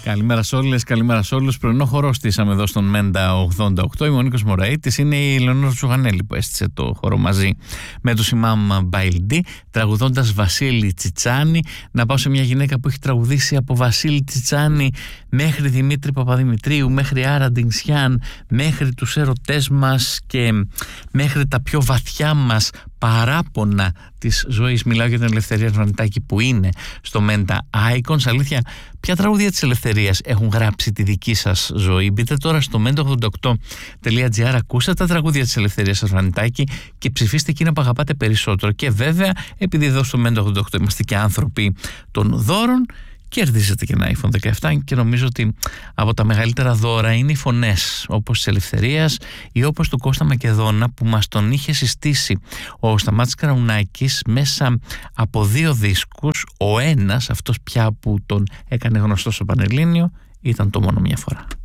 Καλημέρα σε όλες, καλημέρα σε όλους. Πρωινό χορό στήσαμε εδώ στον Μέντα 88. Είμαι ο Νίκος Μωραΐτης, είναι η Λεωνόρα Τσουγανέλη που έστησε το χορό μαζί με τους Ιμάμ Μπαϊλντί, τραγουδώντας Βασίλη Τσιτσάνη. Να πάω σε μια γυναίκα που έχει τραγουδήσει από Βασίλη Τσιτσάνη μέχρι Δημήτρη Παπαδημητρίου, μέχρι Άρα Ντινγκσιάν, μέχρι τους έρωτές μας και μέχρι τα πιο βαθιά μας παράπονα της ζωής. Μιλάω για την Ελευθερία Αρβανιτάκη που είναι στο Μέντα Icons. Αλήθεια, ποια τραγούδια της Ελευθερίας έχουν γράψει τη δική σας ζωή? Μπείτε τώρα στο menta88.gr, ακούστε τα τραγούδια της Ελευθερίας Αρβανιτάκη και ψηφίστε εκείνα που αγαπάτε περισσότερο. Και βέβαια, επειδή εδώ στο Μέντα 88 είμαστε και άνθρωποι των δώρων, κερδίζετε και ένα iPhone 17 και νομίζω ότι από τα μεγαλύτερα δώρα είναι οι φωνές όπως της Ελευθερίας ή όπως του Κώστα Μακεδόνα που μας τον είχε συστήσει ο Σταμάτης Καραουνάκης μέσα από 2 δίσκους. Ο ένας, αυτός πια που τον έκανε γνωστό στο Πανελλήνιο, ήταν το μόνο μια φορά.